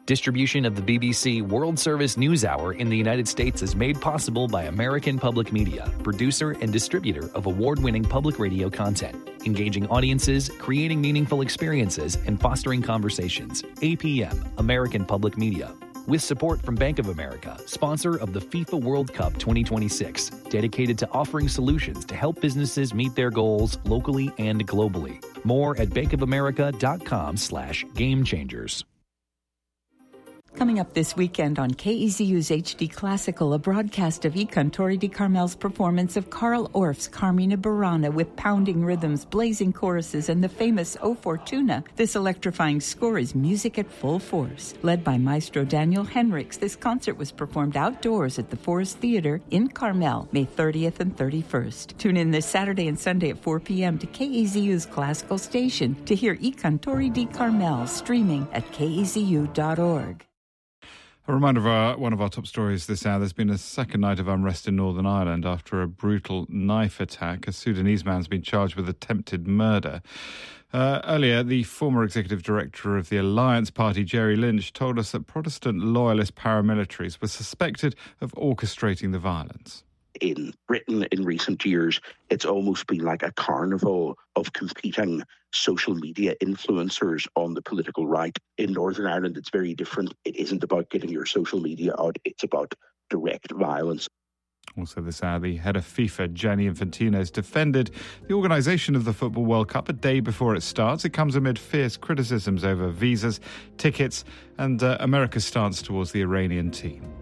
Distribution of the BBC World Service News Hour in the United States is made possible by American Public Media, producer and distributor of award-winning public radio content, engaging audiences, creating meaningful experiences, and fostering conversations. APM, American Public Media. With support from Bank of America, sponsor of the FIFA World Cup 2026, dedicated to offering solutions to help businesses meet their goals locally and globally. More at bankofamerica.com/gamechangers. Coming up this weekend on KEZU's HD Classical, a broadcast of Ikan Tori di Carmel's performance of Carl Orff's Carmina Burana with pounding rhythms, blazing choruses, and the famous O Fortuna. This electrifying score is music at full force. Led by Maestro Daniel Henriks, this concert was performed outdoors at the Forest Theater in Carmel, May 30th and 31st. Tune in this Saturday and Sunday at 4 p.m. to KEZU's classical station to hear Ikan Tori di Carmel streaming at kezu.org. A reminder of one of our top stories this hour. There's been a second night of unrest in Northern Ireland after a brutal knife attack. A Sudanese man's been charged with attempted murder. Earlier, the former executive director of the Alliance Party, Jerry Lynch, told us that Protestant loyalist paramilitaries were suspected of orchestrating the violence. In Britain in recent years, it's almost been like a carnival of competing social media influencers on the political right. In Northern Ireland, it's very different. It isn't about getting your social media out. It's about direct violence. Also this hour, the head of FIFA, Gianni Infantino, has defended the organisation of the Football World Cup a day before it starts. It comes amid fierce criticisms over visas, tickets and America's stance towards the Iranian team.